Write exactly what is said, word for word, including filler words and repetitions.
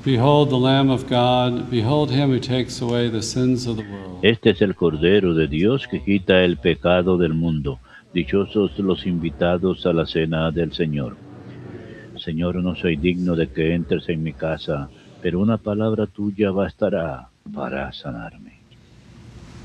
Behold the Lamb of God, behold him who takes away the sins of the world. Este es el Cordero de Dios que quita el pecado del mundo. Dichosos los invitados a la cena del Señor. Señor, no soy digno de que entres en mi casa, pero una palabra tuya bastará para sanarme.